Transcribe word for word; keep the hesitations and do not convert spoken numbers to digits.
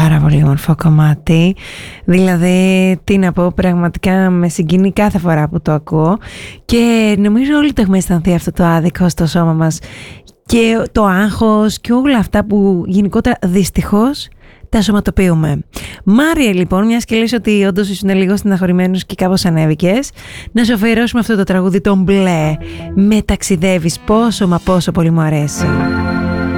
πάρα πολύ όμορφο κομμάτι. Δηλαδή, τι να πω, πραγματικά με συγκινεί κάθε φορά που το ακούω και νομίζω όλοι το έχουμε αισθανθεί αυτό το άδικο στο σώμα μας και το άγχος και όλα αυτά που γενικότερα δυστυχώς τα σωματοποιούμε. Μάρια, λοιπόν, μιας και λες ότι όντως ήσουν λίγο στεναχωρημένος και κάπως ανέβηκες, να σου αφιερώσουμε αυτό το τραγούδι, το μπλε. Με ταξιδεύεις, πόσο μα πόσο πολύ μου αρέσει.